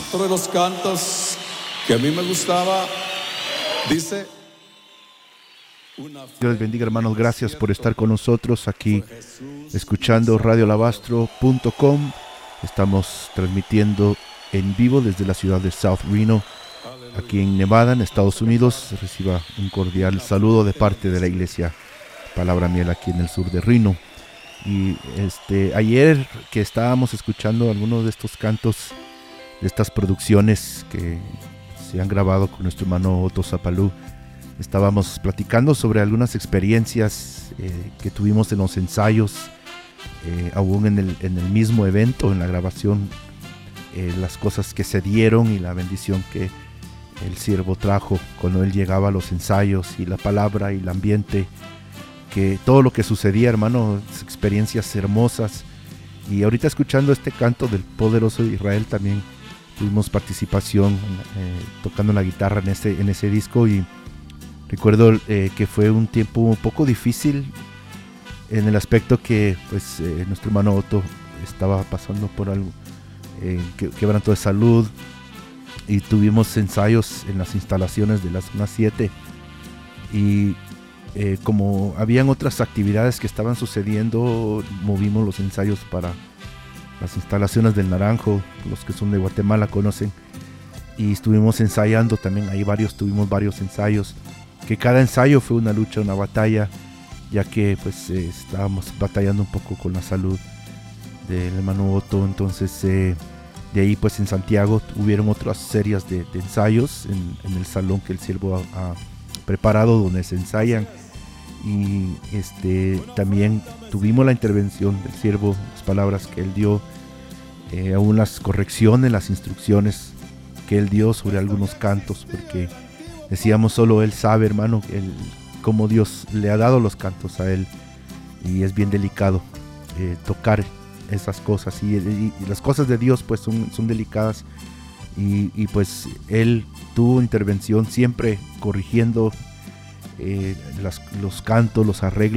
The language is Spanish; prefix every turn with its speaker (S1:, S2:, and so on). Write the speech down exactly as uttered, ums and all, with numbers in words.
S1: Otro de los cantos que a mí me gustaba dice:
S2: Dios les bendiga, hermanos. Gracias por estar con nosotros aquí escuchando radio alabastro punto com. Estamos transmitiendo en vivo desde la ciudad de South Reno, aquí en Nevada, en Estados Unidos. Reciba un cordial saludo de parte de la iglesia Palabra Miel aquí en el sur de Reno. Y este ayer que estábamos escuchando algunos de estos cantos, de estas producciones que se han grabado con nuestro hermano Otto Zapalú, estábamos platicando sobre algunas experiencias eh, que tuvimos en los ensayos, eh, aún en el, en el mismo evento, en la grabación, eh, las cosas que se dieron y la bendición que el siervo trajo cuando él llegaba a los ensayos, y la palabra y el ambiente, que todo lo que sucedía, hermano, experiencias hermosas. Y ahorita escuchando este canto del poderoso Israel, también tuvimos participación eh, tocando la guitarra en ese, en ese disco, y recuerdo eh, que fue un tiempo un poco difícil en el aspecto que pues eh, nuestro hermano Otto estaba pasando por algo, eh, que, quebranto de salud, y tuvimos ensayos en las instalaciones de la zona siete, y eh, como habían otras actividades que estaban sucediendo, movimos los ensayos para las instalaciones del Naranjo. Los que son de Guatemala conocen, y estuvimos ensayando también ahí varios, tuvimos varios ensayos, que cada ensayo fue una lucha, una batalla, ya que pues eh, estábamos batallando un poco con la salud del hermano Otto. Entonces eh, de ahí pues en Santiago hubieron otras series de, de ensayos en, en el salón que el siervo ha, ha preparado, donde se ensayan, y este también tuvimos la intervención del siervo, las palabras que él dio, eh, aún las correcciones, las instrucciones que él dio sobre algunos cantos, porque decíamos, solo él sabe, hermano, el, cómo Dios le ha dado los cantos a él, y es bien delicado eh, tocar esas cosas, y, y, y las cosas de Dios pues son, son delicadas, y, y pues él tuvo intervención siempre corrigiendo eh, las, los cantos, los arreglos